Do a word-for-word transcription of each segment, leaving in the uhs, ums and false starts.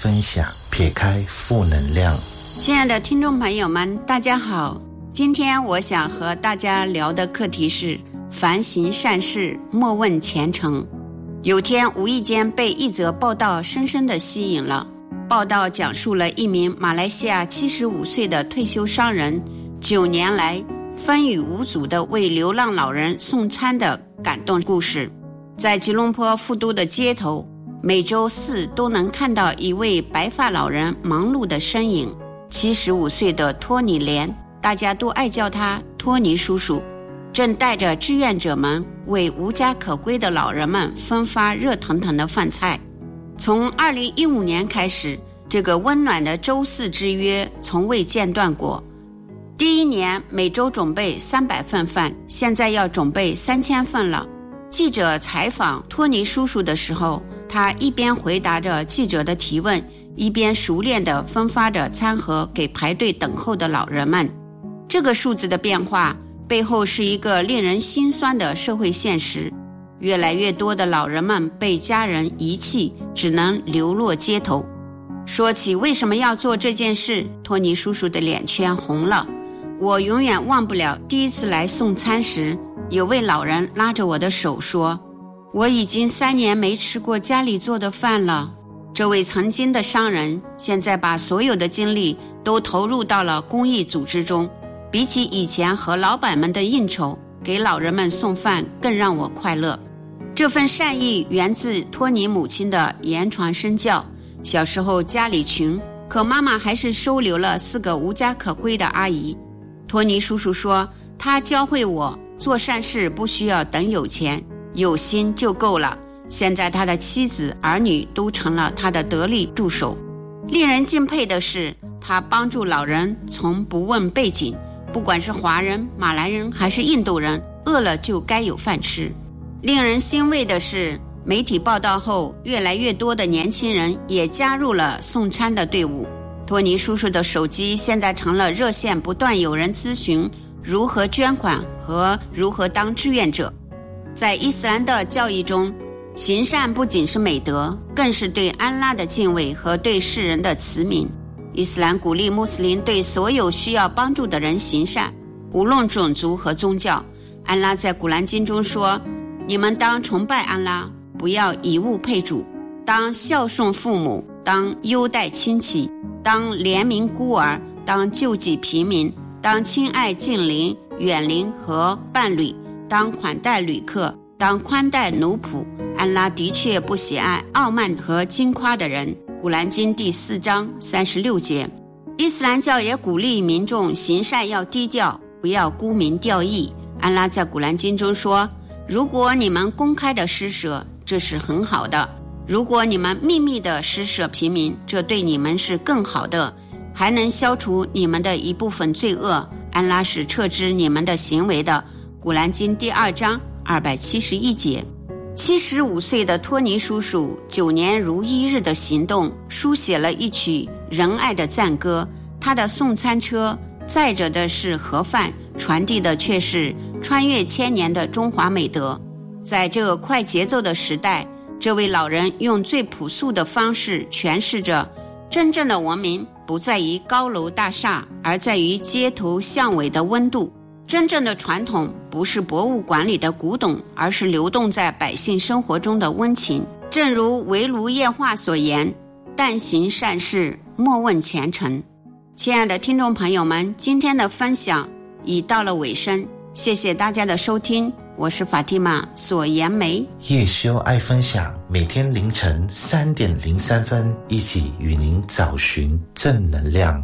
分享，撇开负能量。 亲爱的听众朋友们，大家好，今天我想和大家聊的课题是凡行善事，莫问前程。有天无意间被一则报道深深地吸引了。报道讲述了一名马来西亚七十五岁的退休商人九年来风雨无阻地为流浪老人送餐的感动故事。在吉隆坡富都的街头，每周四都能看到一位白发老人忙碌的身影。七十五岁的托尼莲，大家都爱叫他托尼叔叔，正带着志愿者们为无家可归的老人们分发热腾腾的饭菜。从二零一五年开始，这个温暖的周四之约从未间断过。第一年每周准备三百份饭，现在要准备三千份了。记者采访托尼叔叔的时候，他一边回答着记者的提问，一边熟练地分发着餐盒给排队等候的老人们。这个数字的变化背后是一个令人心酸的社会现实，越来越多的老人们被家人遗弃，只能流落街头。说起为什么要做这件事，托尼叔叔的脸圈红了。我永远忘不了第一次来送餐时，有位老人拉着我的手说，我已经三年没吃过家里做的饭了。这位曾经的商人现在把所有的精力都投入到了公益组织中，比起以前和老板们的应酬，给老人们送饭更让我快乐。这份善意源自托尼母亲的言传身教。小时候家里穷，可妈妈还是收留了四个无家可归的阿姨。托尼叔叔说，他教会我做善事不需要等有钱，有心就够了。现在他的妻子儿女都成了他的得力助手。令人敬佩的是，他帮助老人从不问背景，不管是华人、马来人还是印度人，饿了就该有饭吃。令人欣慰的是，媒体报道后，越来越多的年轻人也加入了送餐的队伍。托尼叔叔的手机现在成了热线，不断有人咨询如何捐款和如何当志愿者。在伊斯兰的教义中，行善不仅是美德，更是对安拉的敬畏和对世人的慈悯。伊斯兰鼓励穆斯林对所有需要帮助的人行善，无论种族和宗教。安拉在古兰经中说，你们当崇拜安拉，不要以物配主，当孝顺父母，当优待亲戚，当怜悯孤儿，当救济平民，当亲爱近邻、远邻和伴侣，当款待旅客，当宽待奴仆。安拉的确不喜爱傲慢和矜夸的人。古兰经第四章三十六节。伊斯兰教也鼓励民众行善要低调，不要沽名钓誉。安拉在古兰经中说，如果你们公开的施舍，这是很好的；如果你们秘密的施舍平民，这对你们是更好的，还能消除你们的一部分罪恶。安拉是撤知你们的行为的。古兰经第二章二百七十一节。七十五岁的托尼叔叔九年如一日的行动，书写了一曲仁爱的赞歌。他的送餐车载着的是盒饭，传递的却是穿越千年的中华美德。在这个快节奏的时代，这位老人用最朴素的方式诠释着，真正的文明不在于高楼大厦，而在于街头巷尾的温度。真正的传统不是博物馆里的古董，而是流动在百姓生活中的温情。正如围炉夜话所言，但行善事，莫问前程。亲爱的听众朋友们，今天的分享已到了尾声，谢谢大家的收听，我是法蒂玛索颜梅。 叶修爱分享，每天凌晨三点零三分，一起与您找寻正能量。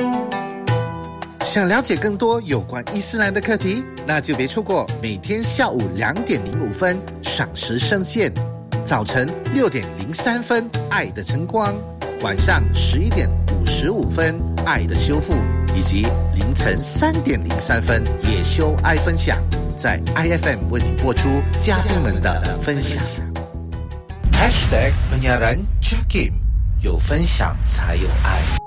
想了解更多有关伊斯兰的课题，那就别错过每天下午两点零五分赏时圣线，早晨六点零三分爱的晨光，晚上十一点五十五分爱的修复，以及凌晨三点零三分叶修爱分享，在 I F M 为你播出嘉宾们的分享。 Hashtag penyiaran Jakim，有分享才有爱。